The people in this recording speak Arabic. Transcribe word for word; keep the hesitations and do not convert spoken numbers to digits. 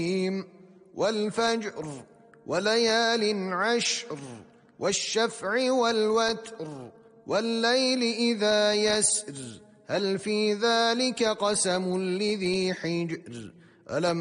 والفجر وليال عشر والشفع والوتر والليل إذا يسر هل في ذلك قسم لذي حجر ألم